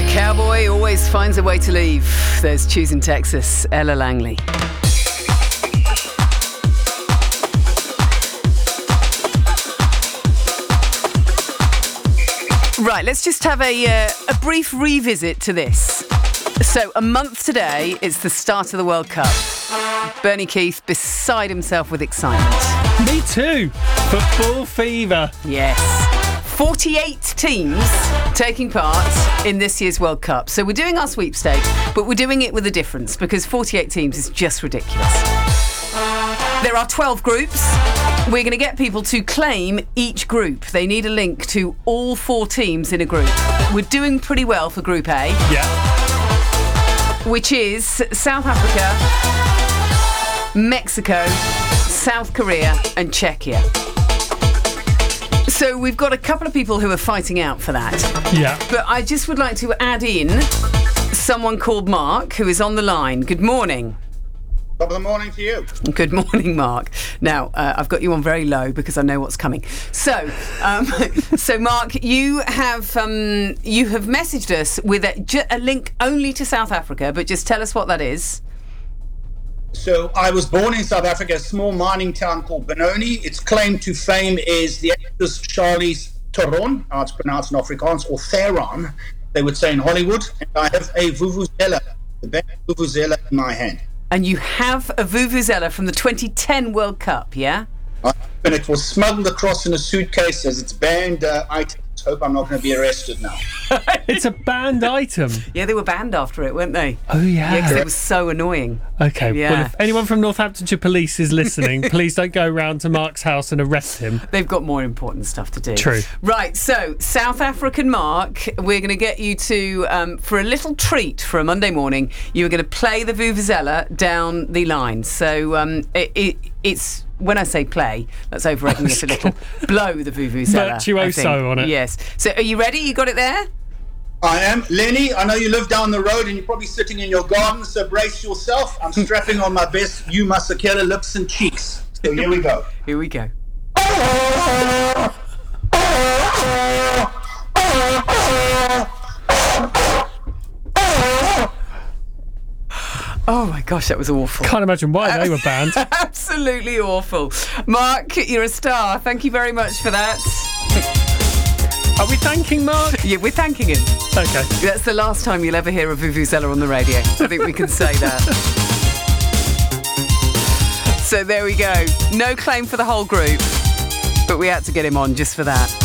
Cowboy always finds a way to leave. There's Choosing Texas, Ella Langley. Right, let's just have a brief revisit to this. So, a month today, it's the start of the World Cup. Bernie Keith beside himself with excitement. Me too. Football fever. Yes. 48 teams taking part in this year's World Cup. So we're doing our sweepstakes, but we're doing it with a difference because 48 teams is just ridiculous. There are 12 groups. We're going to get people to claim each group. They need a link to all 4 teams in a group. We're doing pretty well for Group A. Yeah. Which is South Africa, Mexico, South Korea and Czechia. So we've got a couple of people who are fighting out for that. Yeah. But I just would like to add in someone called Mark who is on the line. Good morning. Top of the morning to you. Good morning, Mark. Now, I've got you on very low because I know what's coming. So, Mark, you have messaged us with a link only to South Africa, but just tell us what that is. So I was born in South Africa, a small mining town called Benoni. Its claim to fame is the actress Charlize Theron, how it's pronounced in Afrikaans, or Theron, they would say in Hollywood. And I have a vuvuzela, the band vuvuzela in my hand. And you have a vuvuzela from the 2010 World Cup, yeah? And it was smuggled across in a suitcase as its banned item. Hope I'm not going to be arrested now. It's a banned item. Yeah, they were banned after it, weren't they? Oh, yeah. Yeah, because it was so annoying. Okay, yeah. Well, if anyone from Northamptonshire Police is listening, please don't go round to Mark's house and arrest him. They've got more important stuff to do. True. Right, so South African Mark, we're going to get you to, for a little treat for a Monday morning, you are going to play the vuvuzela down the line. So it's... When I say play, that's over-egging it a little. Blow the vuvuzela. Virtuoso on it. Yes. So are you ready? You got it there? I am. Lenny, I know you live down the road and you're probably sitting in your garden, so brace yourself. I'm strapping on my best You Masakela lips and cheeks. So here we go. Here we go. Oh my gosh, that was awful. Can't imagine why they were banned. Absolutely awful. Mark, you're a star. Thank you very much for that. Are we thanking Mark? Yeah, we're thanking him. Okay. That's the last time you'll ever hear a vuvuzela on the radio. I think we can say that. So there we go. No claim for the whole group, but we had to get him on just for that.